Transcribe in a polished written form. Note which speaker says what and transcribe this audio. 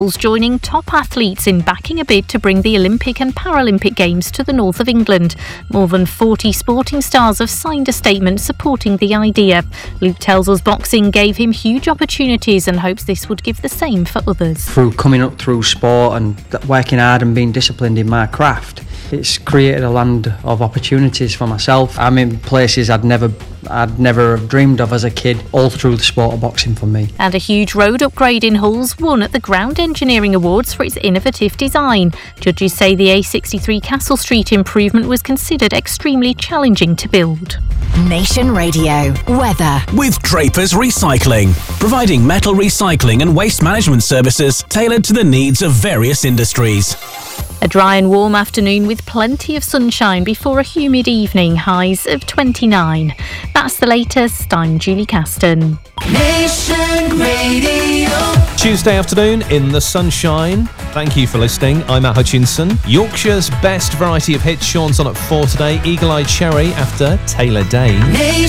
Speaker 1: joining top athletes in backing a bid to bring the Olympic and Paralympic Games to the north of England. More than 40 sporting stars have signed a statement supporting the idea. Luke tells us boxing gave him huge opportunities and hopes this would give the same for others.
Speaker 2: Through coming up through sport and working hard and being disciplined in my craft, it's created a land of opportunities for myself. I'm in places I'd never have dreamed of as a kid, all through the sport of boxing for me.
Speaker 1: And a huge road upgrade in Hulls won at the Ground Engineering Awards for its innovative design. Judges say the A63 Castle Street improvement was considered extremely challenging to build.
Speaker 3: Nation Radio weather
Speaker 4: with Drapers Recycling, providing metal recycling and waste management services tailored to the needs of various industries.
Speaker 1: A dry and warm afternoon with plenty of sunshine before a humid evening, highs of 29. That's the latest. I'm Julie Caston.
Speaker 5: Nation Radio.
Speaker 6: Tuesday afternoon in the sunshine. Thank you for listening. I'm Matt Hutchinson. Yorkshire's best variety of hits. Sean's on at 4 today. Eagle Eye Cherry after Taylor Dayne.